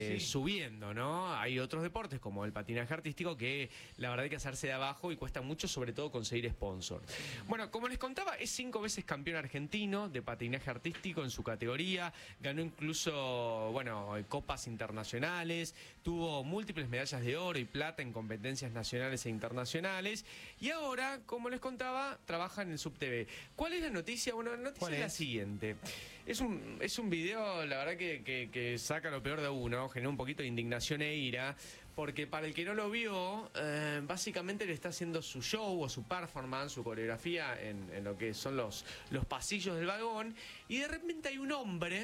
subiendo, ¿no? Hay otros deportes como el patinaje artístico que la verdad hay que hacerse de abajo y cuesta mucho, sobre todo conseguir sponsor. Bueno, como les contaba, es 5 veces campeón argentino de patinaje artístico en su categoría, ganó incluso, bueno, copas internacionales, tuvo múltiples medallas de oro y plata en competencias nacionales e internacionales y ahora, como les contaba, trabaja en el SubTV. ¿Cuál es la noticia? Bueno, la noticia es la siguiente. Es un video, la verdad que saca lo peor de uno, genera un poquito de indignación e ira, porque para el que no lo vio, básicamente le está haciendo su show o su performance, su coreografía en lo que son los pasillos del vagón, y de repente hay un hombre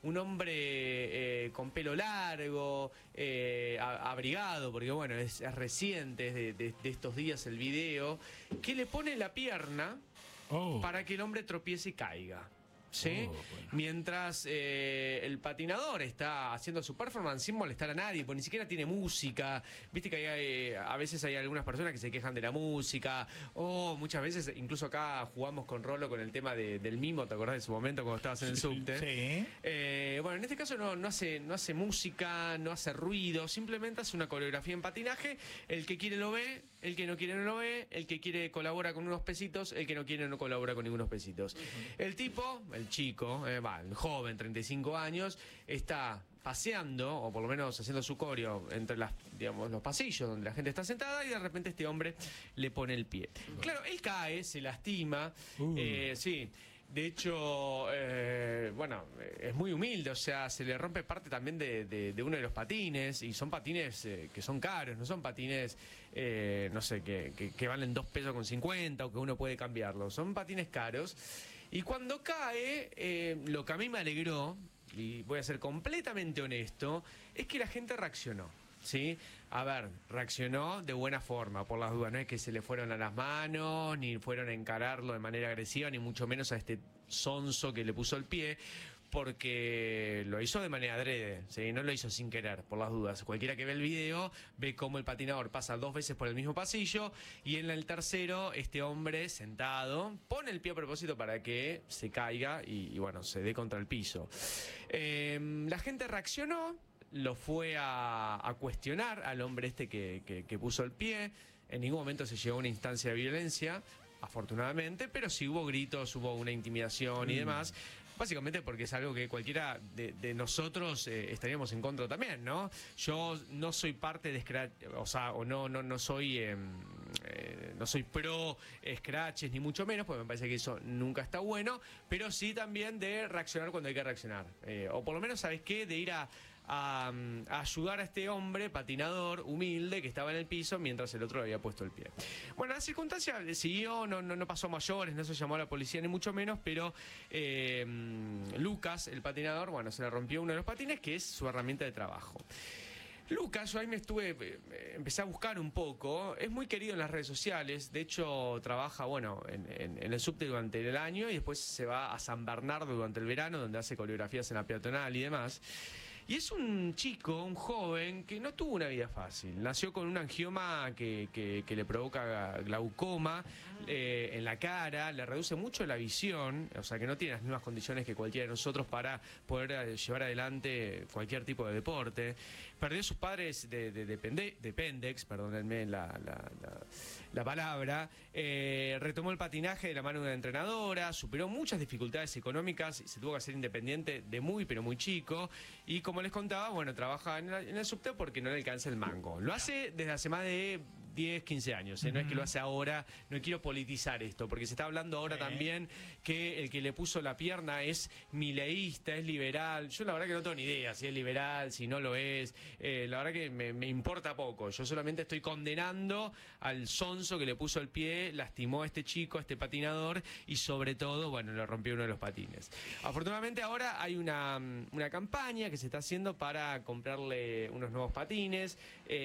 con pelo largo, abrigado, porque bueno, es reciente, es de estos días el video, que le pone la pierna para que el hombre tropiece y caiga. ¿Sí? Bueno. Mientras el patinador está haciendo su performance sin molestar a nadie, porque ni siquiera tiene música. Viste que a veces hay algunas personas que se quejan de la música, o muchas veces, incluso acá jugamos con Rolo con el tema del mimo, ¿te acordás de su momento cuando estabas en el subte? Sí. Bueno, en este caso no hace música, no hace ruido, simplemente hace una coreografía en patinaje. El que quiere lo ve, el que no quiere no lo ve, el que quiere colabora con unos pesitos, el que no quiere no colabora con ningunos pesitos. El tipo, el chico, el joven, 35 años, está paseando, o por lo menos haciendo su coreo entre los pasillos donde la gente está sentada, y de repente este hombre le pone el pie. Claro, él cae, se lastima, sí. De hecho, bueno, es muy humilde, o sea, se le rompe parte también de uno de los patines, y son patines que son caros, no son patines, no sé, que valen 2 pesos con 50 o que uno puede cambiarlos, son patines caros. Y cuando cae, lo que a mí me alegró, y voy a ser completamente honesto, es que la gente reaccionó. ¿Sí? A ver, reaccionó de buena forma, por las dudas. No es que se le fueron a las manos, ni fueron a encararlo de manera agresiva, ni mucho menos a este sonso que le puso el pie, porque lo hizo de manera adrede, ¿sí? No lo hizo sin querer, por las dudas. Cualquiera que ve el video ve cómo el patinador pasa 2 veces por el mismo pasillo, y en el tercero este hombre sentado pone el pie a propósito para que se caiga y bueno, se dé contra el piso. La gente reaccionó, lo fue a cuestionar al hombre este que puso el pie. En ningún momento se llegó a una instancia de violencia, afortunadamente, pero sí hubo gritos, hubo una intimidación y demás, básicamente porque es algo que cualquiera de nosotros estaríamos en contra también, ¿no? Yo no soy parte de Scratch, o sea, o no soy no soy pro scratches ni mucho menos, porque me parece que eso nunca está bueno, pero sí también de reaccionar cuando hay que reaccionar, o por lo menos, ¿sabes qué? De ir a ayudar a este hombre patinador humilde que estaba en el piso mientras el otro le había puesto el pie. Bueno, la circunstancia siguió, no pasó a mayores, no se llamó a la policía ni mucho menos, pero Lucas, el patinador, bueno, se le rompió uno de los patines, que es su herramienta de trabajo. Lucas, yo ahí empecé a buscar un poco, es muy querido en las redes sociales, de hecho trabaja, bueno, en el subte durante el año y después se va a San Bernardo durante el verano, donde hace coreografías en la peatonal y demás. Y es un chico, un joven, que no tuvo una vida fácil. Nació con un angioma que le provoca glaucoma en la cara, le reduce mucho la visión, o sea que no tiene las mismas condiciones que cualquiera de nosotros para poder llevar adelante cualquier tipo de deporte. Perdió a sus padres de Pendex, perdónenme la palabra. Retomó el patinaje de la mano de una entrenadora, superó muchas dificultades económicas y se tuvo que hacer independiente de muy, pero muy chico. Y como les contaba, bueno, trabaja en el subte porque no le alcanza el mango. Lo hace desde hace más de 10, 15 años, no es que lo hace ahora, no quiero politizar esto, porque se está hablando ahora también que el que le puso la pierna es mileísta, es liberal. Yo la verdad que no tengo ni idea si es liberal, si no lo es, la verdad que me importa poco. Yo solamente estoy condenando al sonso que le puso el pie, lastimó a este chico, a este patinador, y sobre todo, bueno, le rompió uno de los patines. Afortunadamente ahora hay una campaña que se está haciendo para comprarle unos nuevos patines,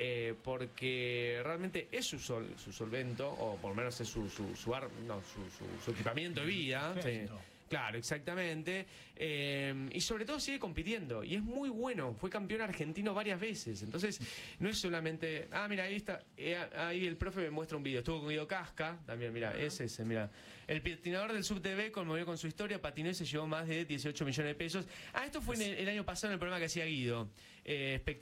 porque realmente es su solvento, o por lo menos es su equipamiento de vida. Sí. Claro, exactamente. Y sobre todo sigue compitiendo. Y es muy bueno. Fue campeón argentino varias veces. Entonces, no es solamente... Ah, mira, ahí está. Ahí el profe me muestra un video. Estuvo con Guido Casca. También, mira, es ese, mira. El patinador del SubTV conmovió con su historia. Patinó y se llevó más de 18 millones de pesos. Ah, esto fue el año pasado en el programa que hacía Guido. espectacular.